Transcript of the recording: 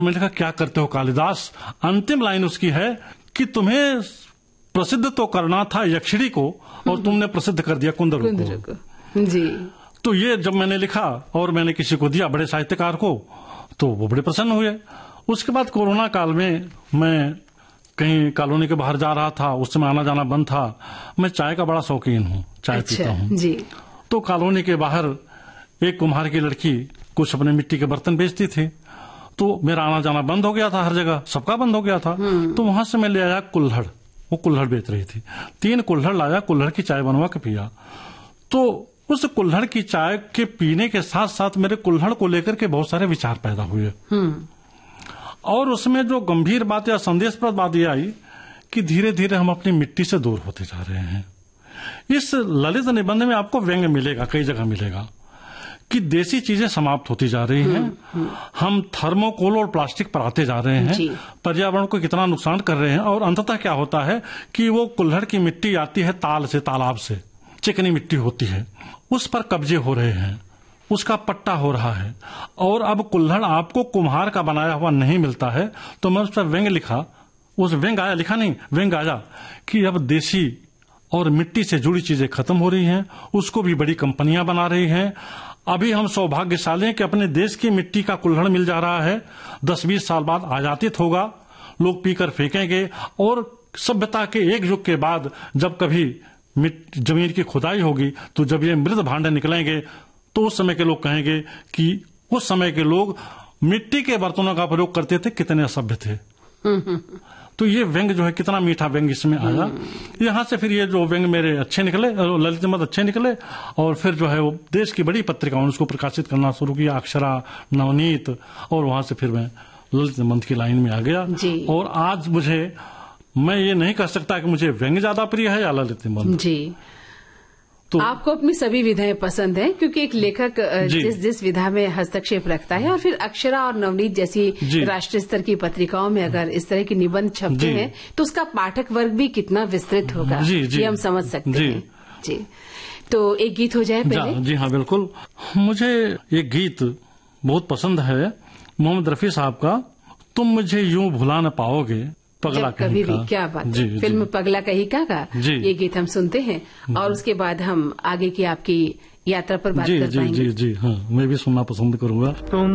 मैंने कहा क्या करते हो कालिदास। अंतिम लाइन उसकी है कि तुम्हें प्रसिद्ध तो करना था यक्षिणी को और तुमने प्रसिद्ध कर दिया कुंदरू को। जी। तो ये जब मैंने लिखा और मैंने किसी को दिया, बड़े साहित्यकार को, तो वो बड़े प्रसन्न हुए। उसके बाद कोरोना काल में मैं कहीं कॉलोनी के बाहर जा रहा था, उस समय आना जाना बंद था। मैं चाय का बड़ा शौकीन हूँ, चाय पीता हूँ। जी। तो कॉलोनी के बाहर एक कुम्हार की लड़की कुछ अपने मिट्टी के बर्तन बेचती थी। तो मेरा आना जाना बंद हो गया था, हर जगह सबका बंद हो गया था। तो वहां से मैं ले आया कुल्हड़, वो कुल्हड़ बेच रही थी। 3 कुल्हड़ लाया, कुल्हड़ की चाय बनवा के पिया। तो उस कुल्हड़ की चाय के पीने के साथ साथ मेरे कुल्हड़ को लेकर के बहुत सारे विचार पैदा हुए। और उसमें जो गंभीर बात या संदेशप्रद बात यह आई कि धीरे धीरे हम अपनी मिट्टी से दूर होते जा रहे हैं। इस ललित निबंध में आपको व्यंग्य मिलेगा, कई जगह मिलेगा कि देसी चीजें समाप्त होती जा रही हैं। हम थर्मोकोल और प्लास्टिक पर आते जा रहे हैं, पर्यावरण को कितना नुकसान कर रहे हैं। और अंततः क्या होता है कि वो कुल्हड़ की मिट्टी आती है ताल से, तालाब से, चिकनी मिट्टी होती है, उस पर कब्जे हो रहे हैं, उसका पट्टा हो रहा है। और अब कुल्हड़ आपको कुम्हार का बनाया हुआ नहीं मिलता है। तो मैं उस पर व्यंग्य लिखा, उस व्यंग्य आया, लिखा नहीं, व्यंग्य आया कि अब देसी और मिट्टी से जुड़ी चीजें खत्म हो रही हैं, उसको भी बड़ी कंपनियां बना रही हैं। अभी हम सौभाग्यशाली हैं कि अपने देश की मिट्टी का कुल्हड़ मिल जा रहा है। 10-20 साल बाद आयातित होगा, लोग पीकर फेंकेंगे। और सभ्यता के एक युग के बाद जब कभी जमीन की खुदाई होगी, तो जब ये मृत भांडे निकलेंगे, तो उस समय के लोग कहेंगे कि उस समय के लोग मिट्टी के बर्तनों का प्रयोग करते थे, कितने असभ्य थे। तो ये व्यंग्य जो है, कितना मीठा व्यंग्य इसमें आया। यहाँ से फिर ये जो व्यंग्य मेरे अच्छे निकले, ललित निबंध अच्छे निकले, और फिर जो है वो देश की बड़ी पत्रिकाओं ने उसको प्रकाशित करना शुरू किया, अक्षरा, नवनीत, और वहां से फिर मैं ललित निबंध की लाइन में आ गया। और आज मैं ये नहीं कह सकता कि मुझे व्यंग्य ज्यादा प्रिय है या ललित निबंध। जी। तो आपको अपनी सभी विधाएं पसंद हैं, क्योंकि एक लेखक जिस विधा में हस्तक्षेप रखता है, और फिर अक्षरा और नवनीत जैसी राष्ट्रीय स्तर की पत्रिकाओं में अगर इस तरह की निबंध छपते हैं, तो उसका पाठक वर्ग भी कितना विस्तृत होगा, ये हम समझ सकते हैं। जी। तो एक गीत हो जाए पहले। जी हाँ, बिल्कुल। मुझे एक गीत बहुत पसंद है, मोहम्मद रफी साहब का, तुम मुझे यूं भुला न पाओगे पगला कभी भी। क्या बात है। फिल्म पगला कहीं का ये गीत हम सुनते हैं, और उसके बाद हम आगे की आपकी यात्रा पर बात कर पाएंगे। जी हाँ, मैं भी सुनना पसंद करूंगा।